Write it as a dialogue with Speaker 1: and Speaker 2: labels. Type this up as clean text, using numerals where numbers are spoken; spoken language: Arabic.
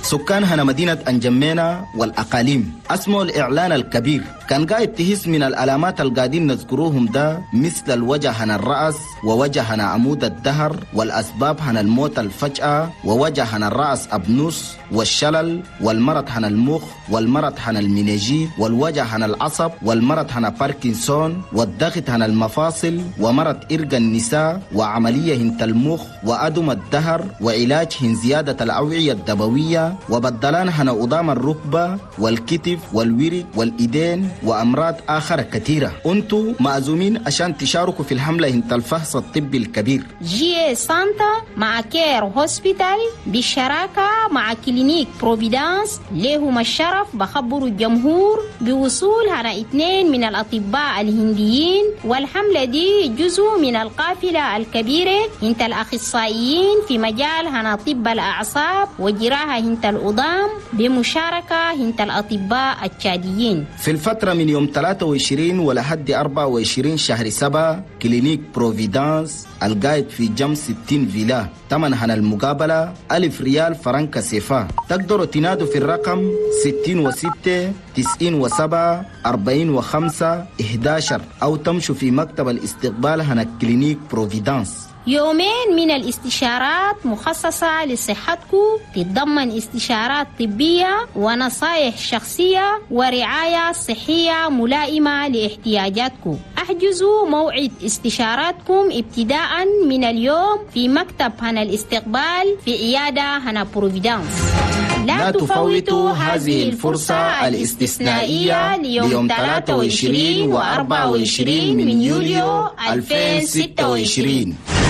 Speaker 1: سكان هنا مدينة أنجمينا والأقاليم أسمعوا الإعلان الكبير. كان قاعد تهس من العلامات القاعدين نذكروهم ده، مثل الوجه هنا الرأس، ووجه هنا عمود الدهر، والأسباب هنا الموت الفجأة، ووجه هنا الرأس أبنوس، والشلل، والمرض هنا المخ، والمرض هنا المنيجيت، والوجه هنا العصب، والمرض هنا باركنسون، والضغط هنا المفاصل، ومرض إرق النساء، وعملية هنت المخ، وأدم الدهر، وعلاج هن زيادة الأوعية الدموية، وبدلان هنا أضام الركبة والكتف والورك والإيدين، وأمراض آخر كثيرة. أنتوا مأزومين عشان تشاركوا في الحملة هنت الفحص الطبي الكبير.
Speaker 2: جي سانتا مع كير هوسبيتال بالشراكة مع كلينيك بروفيدانس لهم الشرف بخبروا الجمهور بوصول هنا 2 من الأطباء الهنديين، والحملة دي جزء من القافلة الكبيرة هنت الأخصائيين في مجال هنا طب الأعصاب وجراحة هنت العظام بمشاركة هنت الأطباء التشاديين.
Speaker 1: في الفترة من يوم 23 ولحد 24 شهر 7 كلينيك بروفيدانس القايد في جم 60 فيلا. تمن هنا المقابلة 1000 ريال فرنك سيفا. تقدروا تنادوا في الرقم 66 97 45 11 أو تمشوا في مكتب الاستقبال هنا كلينيك بروفيدانس.
Speaker 2: يومين من الاستشارات مخصصة لصحتكم، تتضمن استشارات طبية ونصائح شخصية ورعاية صحية ملائمة لاحتياجاتكم. احجزوا موعد استشاراتكم ابتداء من اليوم في مكتب هنا الاستقبال في عيادة هنا بروفيدانس.
Speaker 1: لا تفوتوا هذه الفرصة الاستثنائية ليوم 23 و 24 من يوليو 2026.